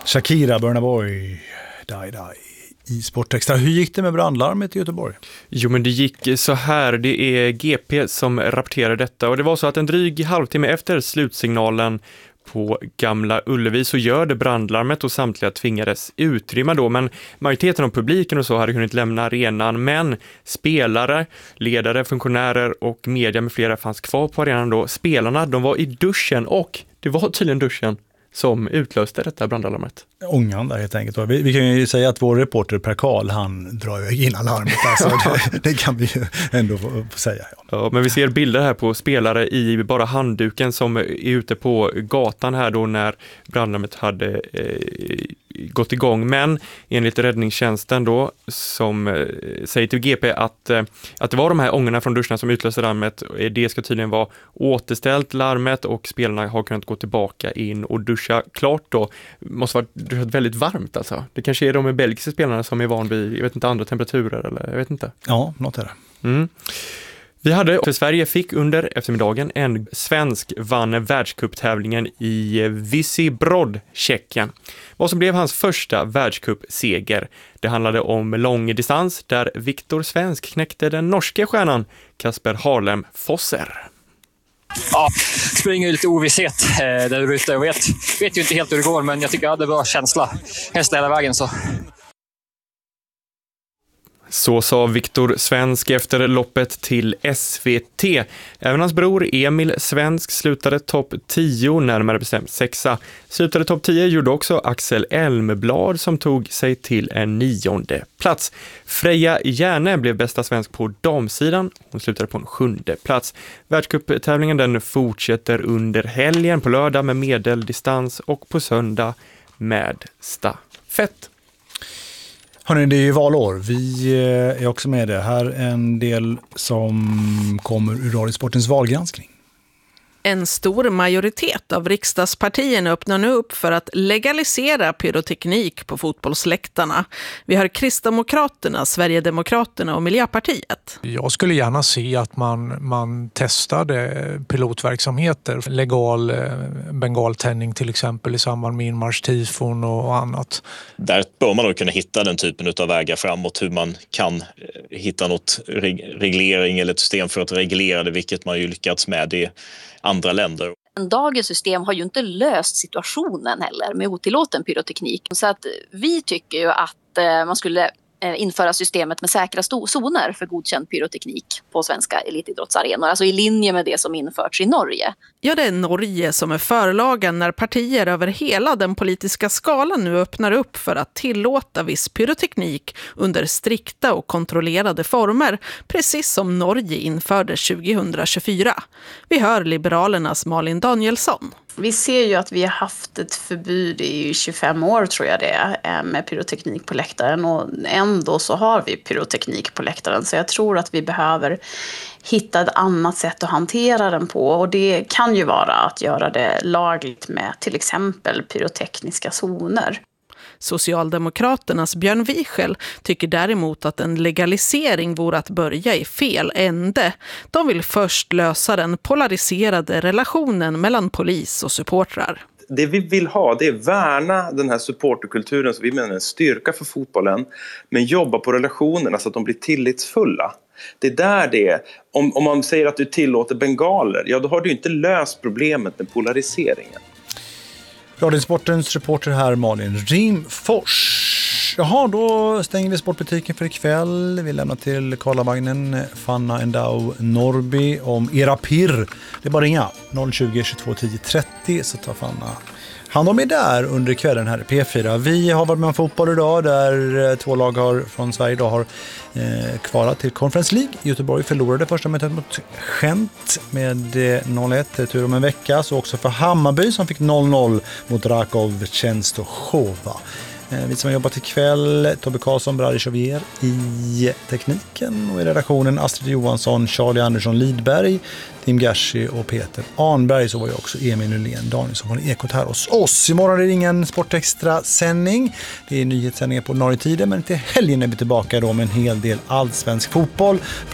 Shakira, Burna Boy, Die Die i Sportextra. Hur gick det med brandlarmet i Göteborg? Jo, men det gick så här. Det är GP som rapporterar detta. Och det var så att en dryg halvtimme efter slutsignalen på Gamla Ullevi så gör det brandlarmet och samtliga tvingades utrymma då. Men majoriteten av publiken och så hade hunnit lämna arenan. Men spelare, ledare, funktionärer och media med flera fanns kvar på arenan då. Spelarna, de var i duschen och det var tydligen duschen som utlöste detta brandalarmet. Ångan där helt enkelt. Vi kan ju säga att vår reporter Per Karl, han drar ju in alarmet. Alltså, det kan vi ju ändå få säga. Ja, men vi ser bilder här på spelare i bara handduken som är ute på gatan här då när brandlarmet hade gått igång. Men enligt räddningstjänsten då som säger till GP att det var de här ångorna från duscharna som utlöste larmet. Det ska tydligen vara återställt larmet och spelarna har kunnat gå tillbaka in och duscha klart då. Måste vara väldigt varmt alltså. Det kanske är de belgiska spelarna som är van vid, jag vet inte, andra temperaturer eller jag vet inte. Ja, något är det. Mm. För Sverige fick under eftermiddagen en svensk vann världscuptävlingen i Visibrod, Tjeckien. Vad som blev hans första världscupseger. Det handlade om lång distans där Viktor Svensk knäckte den norska stjärnan Kasper Harlem Fosser. Ja, springer ju lite ovisshet där du ute. Jag vet ju inte helt hur det går, men jag tycker jag hade bra känsla. Häst hela vägen så. Så sa Viktor Svensk efter loppet till SVT. Även hans bror Emil Svensk slutade topp 10, närmare bestämt 6. Slutade topp 10 gjorde också Axel Elmblad som tog sig till en 9:e plats. Freja Järne blev bästa svensk på damsidan. Hon slutade på en 7:e plats. Världscuptävlingen den fortsätter under helgen på lördag med medeldistans och på söndag med stafett. Hörrni, det är ju valår. Vi är också med det. Här en del som kommer ur Radiosportens valgranskning. En stor majoritet av riksdagspartierna öppnar nu upp för att legalisera pyroteknik på fotbollsläktarna. Vi har Kristdemokraterna, Sverigedemokraterna och Miljöpartiet. Jag skulle gärna se att man testade pilotverksamheter. Legal bengaltändning till exempel i samband med inmarschtifon och annat. Där bör man då kunna hitta den typen av vägar framåt, hur man kan hitta något reglering eller ett system för att reglera det, vilket man ju lyckats med i andra länder. Dagens system har ju inte löst situationen heller med otillåten pyroteknik. Så att vi tycker ju att man skulle införa systemet med säkra zoner för godkänd pyroteknik på svenska elitidrottsarenor. Alltså i linje med det som införts i Norge. Ja, det är Norge som är förlagen när partier över hela den politiska skalan nu öppnar upp för att tillåta viss pyroteknik under strikta och kontrollerade former, precis som Norge införde 2024. Vi hör Liberalernas Malin Danielsson. Vi ser ju att vi har haft ett förbud i 25 år tror jag det är med pyroteknik på läktaren och ändå så har vi pyroteknik på läktaren så jag tror att vi behöver hitta ett annat sätt att hantera den på och det kan ju vara att göra det lagligt med till exempel pyrotekniska zoner. Socialdemokraternas Björn Wiechel tycker däremot att en legalisering vore att börja i fel ände. De vill först lösa den polariserade relationen mellan polis och supportrar. Det vi vill ha det är värna den här supporterkulturen som vi menar är en styrka för fotbollen, men jobba på relationerna så att de blir tillitsfulla. Det är där det är. Om man säger att du tillåter bengaler, ja då har du inte löst problemet med polariseringen. Radiosportens reporter här Malin Rimfors. Jaha, då stänger vi sportbutiken för ikväll. Vi lämnar till Karlavagnen, Fanna Endau Norrby om era pirr. Det är bara ringa 020 22 10 30 så tar Fanna hand om er där under kvällen här i P4. Vi har varit med om fotboll idag där 2 lag från Sverige idag har kvalat till Conference League. Göteborg förlorade första mötet mot Gent med 0-1 tur om en vecka. Så också för Hammarby som fick 0-0 mot Rakov Częstochowa. Vi som har jobbat ikväll, Tobbe Karlsson, Brady Jovier i tekniken och i redaktionen Astrid Johansson, Charlie Andersson Lidberg, Tim Gershi och Peter Arnberg. Så var ju också Emil Nylén Danielsson från Ekot här hos oss. Imorgon är det ingen Sportextra sändning. Det är nyhetssändningar på ordinarie tider, men till helgen är vi tillbaka då med en hel del allsvensk fotboll.